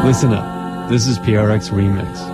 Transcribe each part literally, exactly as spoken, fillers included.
Listen up. This is P R X Remix.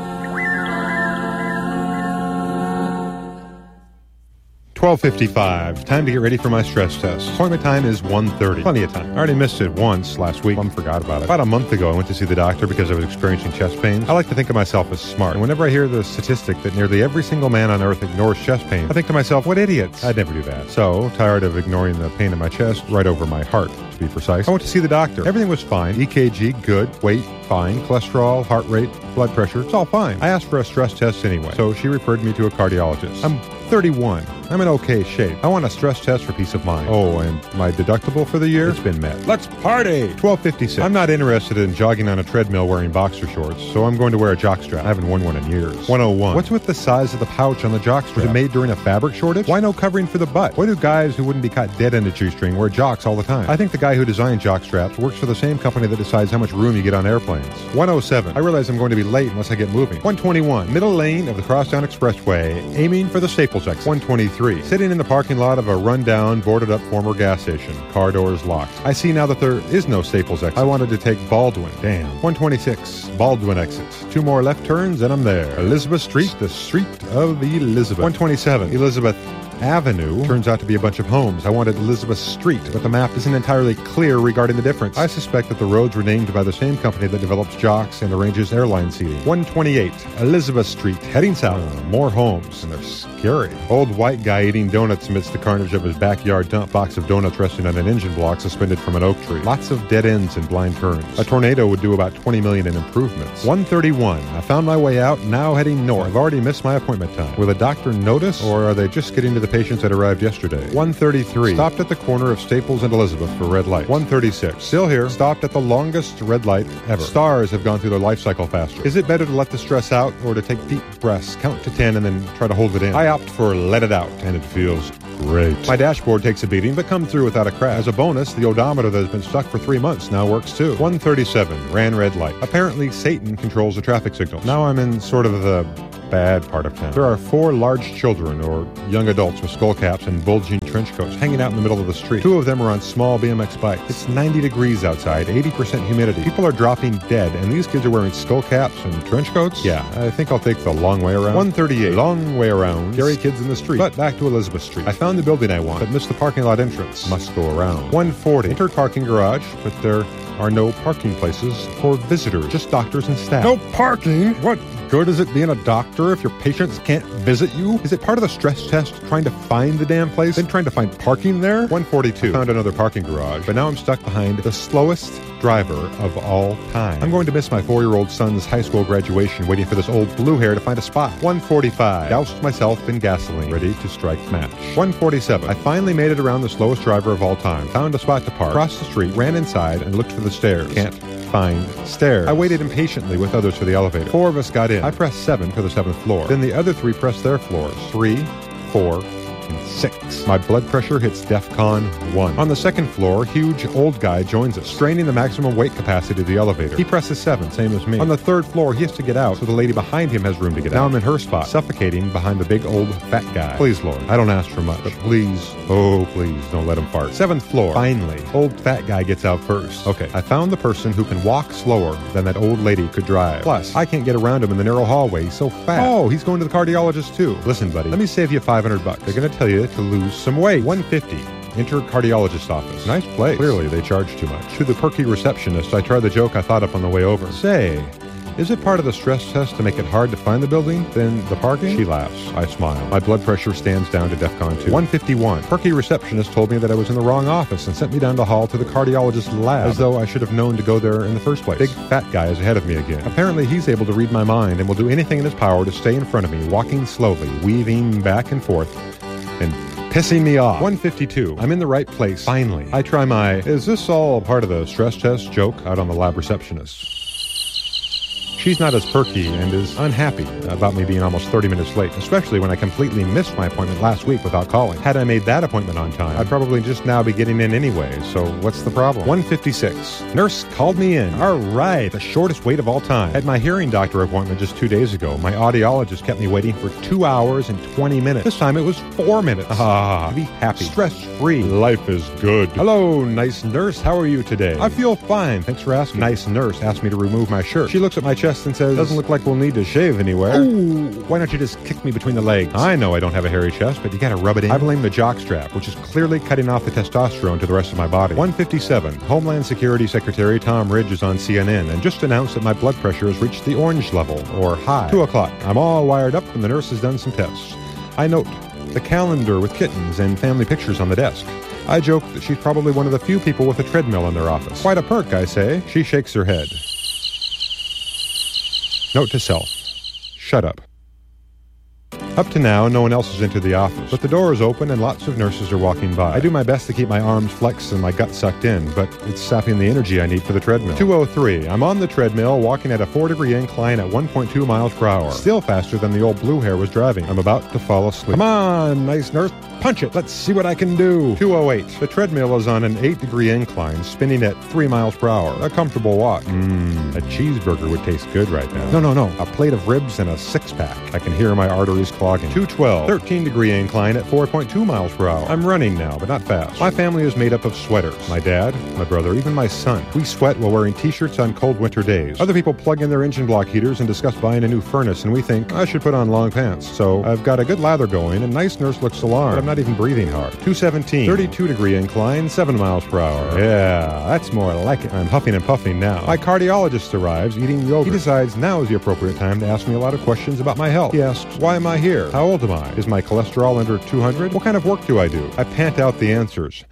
twelve fifty-five. Time to get ready for my stress test. Appointment time is one thirty. Plenty of time. I already missed it once last week. I forgot about it. About a month ago, I went to see the doctor because I was experiencing chest pains. I like to think of myself as smart. And whenever I hear the statistic that nearly every single man on earth ignores chest pain, I think to myself, what idiots. I'd never do that. So, tired of ignoring the pain in my chest, right over my heart, to be precise, I went to see the doctor. Everything was fine. E K G, good. Weight, fine. Cholesterol, heart rate, blood pressure, it's all fine. I asked for a stress test anyway, so she referred me to a cardiologist. I'm thirty-one. I'm in okay shape. I want a stress test for peace of mind. Oh, and my deductible for the year? It's been met. Let's party! twelve fifty-six. I'm not interested in jogging on a treadmill wearing boxer shorts, so I'm going to wear a jockstrap. I haven't worn one in years. one oh one. What's with the size of the pouch on the jockstrap? Was it made during a fabric shortage? Why no covering for the butt? Why do guys who wouldn't be caught dead in a G-string wear jocks all the time? I think the guy who designed jockstraps works for the same company that decides how much room you get on airplanes. one oh seven. I realize I'm going to be late unless I get moving. one twenty-one. Middle lane of the Crosstown Expressway, aiming for the Staples exit. one twenty-three. Sitting in the parking lot of a rundown, boarded-up former gas station. Car doors locked. I see now that there is no Staples exit. I wanted to take Baldwin. Damn. one twenty-six. Baldwin exit. Two more left turns and I'm there. Elizabeth Street, the street of Elizabeth. one twenty-seven. Elizabeth Avenue turns out to be a bunch of homes. I wanted Elizabeth Street, but the map isn't entirely clear regarding the difference. I suspect that the roads were named by the same company that develops jocks and arranges airline seating. one twenty-eight. Elizabeth Street, heading south. Uh, more homes, and they're scary. Old white guy eating donuts amidst the carnage of his backyard dump. Box of donuts resting on an engine block suspended from an oak tree. Lots of dead ends and blind turns. A tornado would do about twenty million in improvements. one thirty-one. I found my way out, now heading north. I've already missed my appointment time. Will the doctor notice, or are they just getting to the patients that arrived yesterday? one thirty-three. Stopped at the corner of Staples and Elizabeth for red light. one thirty-six. Still here. Stopped at the longest red light ever. Stars have gone through their life cycle faster. Is it better to let the stress out or to take deep breaths, count to ten, and then try to hold it in? I opt for let it out, and it feels great. My dashboard takes a beating, but comes through without a crash. As a bonus, the odometer that has been stuck for three months now works too. one thirty-seven. Ran red light. Apparently, Satan controls the traffic signals. Now I'm in sort of the bad part of town. There are four large children or young adults with skull caps and bulging trench coats hanging out in the middle of the street. Two of them are on small B M X bikes. It's ninety degrees outside, eighty percent humidity. People are dropping dead, and these kids are wearing skull caps and trench coats? Yeah, I think I'll take the long way around. one thirty-eight. Long way around. Scary kids in the street. But back to Elizabeth Street. I found the building I want, but missed the parking lot entrance. Must go around. one forty. Enter parking garage, but there are no parking places for visitors. Just doctors and staff. No parking? What good is it being a doctor if your patients can't visit you? Is it part of the stress test trying to find the damn place, then trying to find parking there? one forty-two. I found another parking garage, but now I'm stuck behind the slowest driver of all time. I'm going to miss my four-year-old son's high school graduation waiting for this old blue hair to find a spot. one forty-five. Doused myself in gasoline, ready to strike match. one forty-seven. I finally made it around the slowest driver of all time. Found a spot to park, crossed the street, ran inside, and looked for the stairs. Can't find stairs. I waited impatiently with others for the elevator. Four of us got in. I pressed seven for the seventh floor. Then the other three pressed their floors. Three, four, and six. My blood pressure hits DEFCON one. On the second floor, huge old guy joins us, straining the maximum weight capacity of the elevator. He presses seven, same as me. On the third floor, he has to get out, so the lady behind him has room to get out. Now I'm in her spot, suffocating behind the big old fat guy. Please, Lord, I don't ask for much, but please, oh please, don't let him fart. Seventh floor. Finally, old fat guy gets out first. Okay, I found the person who can walk slower than that old lady could drive. Plus, I can't get around him in the narrow hallway. He's so fat. Oh, he's going to the cardiologist too. Listen, buddy, let me save you five hundred bucks. They're going to tell you to lose some weight. one fifty. Enter cardiologist office. Nice place. Clearly, they charge too much. To the perky receptionist, I tried the joke I thought up on the way over. Say, is it part of the stress test to make it hard to find the building? Then the parking? She laughs. I smile. My blood pressure stands down to DEFCON two. one fifty-one. Perky receptionist told me that I was in the wrong office and sent me down the hall to the cardiologist's lab, as though I should have known to go there in the first place. Big fat guy is ahead of me again. Apparently, he's able to read my mind and will do anything in his power to stay in front of me, walking slowly, weaving back and forth, and pissing me off. one fifty-two. I'm in the right place. Finally. I try my, is this all part of the stress test joke out on the lab receptionist? She's not as perky and is unhappy about me being almost thirty minutes late, especially when I completely missed my appointment last week without calling. Had I made that appointment on time, I'd probably just now be getting in anyway, so what's the problem? one fifty-six. Nurse called me in. All right, the shortest wait of all time. At my hearing doctor appointment just two days ago, my audiologist kept me waiting for two hours and twenty minutes. This time it was four minutes. Ah, be happy. Stress-free. Life is good. Hello, nice nurse. How are you today? I feel fine. Thanks for asking. Nice nurse asked me to remove my shirt. She looks at my chest and says, doesn't look like we'll need to shave anywhere. Ooh, why don't you just kick me between the legs? I know I don't have a hairy chest, but you gotta rub it in. I blame the jock strap, which is clearly cutting off the testosterone to the rest of my body. one fifty-seven. Homeland Security Secretary Tom Ridge is on C N N and just announced that my blood pressure has reached the orange level, or high. two o'clock. I'm all wired up and the nurse has done some tests. I note the calendar with kittens and family pictures on the desk. I joke that she's probably one of the few people with a treadmill in their office. Quite a perk, I say. She shakes her head. Note to self. Shut up. Up to now, no one else is into the office, but the door is open and lots of nurses are walking by. I do my best to keep my arms flexed and my gut sucked in, but it's sapping the energy I need for the treadmill. two oh three. I'm on the treadmill, walking at a four degree incline at one point two miles per hour. Still faster than the old blue hair was driving. I'm about to fall asleep. Come on, nice nurse. Punch it. Let's see what I can do. two oh eight. The treadmill is on an eight degree incline, spinning at three miles per hour. A comfortable walk. Mmm, a cheeseburger would taste good right now. No, no, no. A plate of ribs and a six-pack. I can hear my arteries clogging. two twelve. thirteen degree incline at four point two miles per hour. I'm running now, but not fast. My family is made up of sweaters. My dad, my brother, even my son. We sweat while wearing t-shirts on cold winter days. Other people plug in their engine block heaters and discuss buying a new furnace, and we think, I should put on long pants. So I've got a good lather going, and nice nurse looks alarmed. But I'm not even breathing hard. two seventeen. thirty-two degree incline, seven miles per hour. Yeah, that's more like it. I'm huffing and puffing now. My cardiologist arrives, eating yogurt. He decides now is the appropriate time to ask me a lot of questions about my health. He asks, why am I here? How old am I? Is my cholesterol under two hundred? What kind of work do I do? I pant out the answers.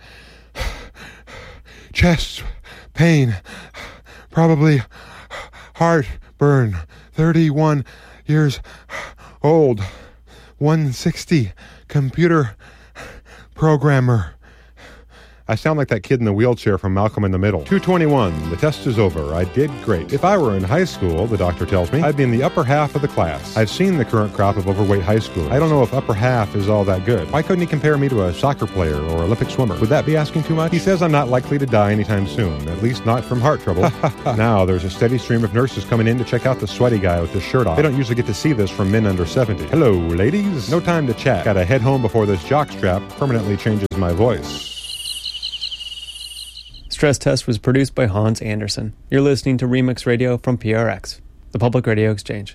Chest pain, probably heartburn, thirty-one years old, one sixty, computer programmer. I sound like that kid in the wheelchair from Malcolm in the Middle. two twenty-one. The test is over. I did great. If I were in high school, the doctor tells me, I'd be in the upper half of the class. I've seen the current crop of overweight high schoolers. I don't know if upper half is all that good. Why couldn't he compare me to a soccer player or Olympic swimmer? Would that be asking too much? He says I'm not likely to die anytime soon, at least not from heart trouble. Now there's a steady stream of nurses coming in to check out the sweaty guy with his shirt off. They don't usually get to see this from men under seventy. Hello, ladies. No time to chat. Gotta head home before this jock strap permanently changes my voice. Stress Test was produced by Hans Anderson. You're listening to Remix Radio from P R X, the Public Radio Exchange.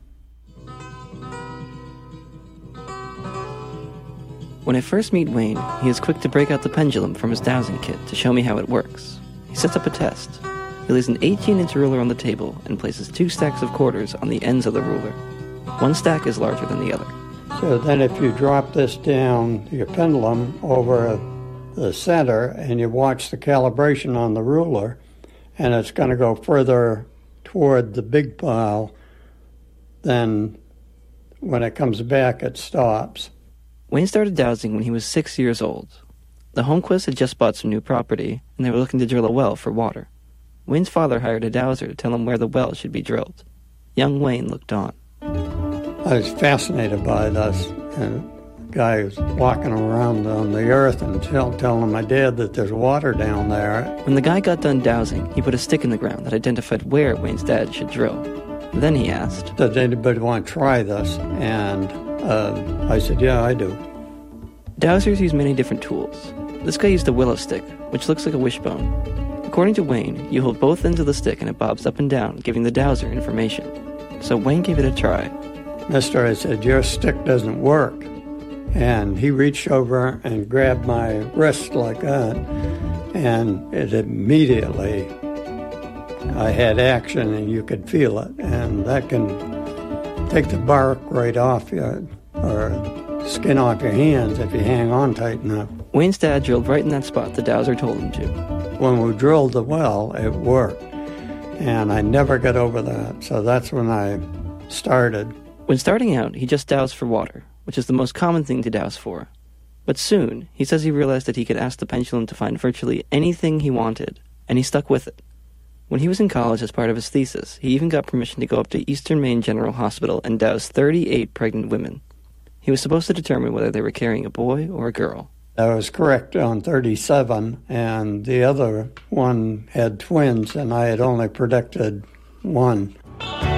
When I first meet Wayne, he is quick to break out the pendulum from his dowsing kit to show me how it works. He sets up a test. He lays an eighteen inch ruler on the table and places two stacks of quarters on the ends of the ruler. One stack is larger than the other. So then if you drop this down, your pendulum, over the center, and you watch the calibration on the ruler, and it's going to go further toward the big pile, then when it comes back, it stops. Wayne started dowsing when he was six years old. The Holmquist had just bought some new property, and they were looking to drill a well for water. Wayne's father hired a dowser to tell him where the well should be drilled. Young Wayne looked on. I was fascinated by this, and guy was walking around on the earth and tell, telling my dad that there's water down there. When the guy got done dowsing, he put a stick in the ground that identified where Wayne's dad should drill. Then he asked, does anybody want to try this? And uh, I said, yeah, I do. Dowsers use many different tools. This guy used a willow stick, which looks like a wishbone. According to Wayne, you hold both ends of the stick and it bobs up and down, giving the dowser information. So Wayne gave it a try. Mister, I said, your stick doesn't work. And he reached over and grabbed my wrist like that, and it immediately, I had action and you could feel it, and that can take the bark right off you, or skin off your hands if you hang on tight enough. Wayne's dad drilled right in that spot the dowser told him to. When we drilled the well, it worked, and I never got over that, so that's when I started. When starting out, he just dowsed for water, which is the most common thing to dowse for. But soon, he says he realized that he could ask the pendulum to find virtually anything he wanted, and he stuck with it. When he was in college as part of his thesis, he even got permission to go up to Eastern Maine General Hospital and douse thirty-eight pregnant women. He was supposed to determine whether they were carrying a boy or a girl. I was correct on thirty-seven, and the other one had twins, and I had only predicted one.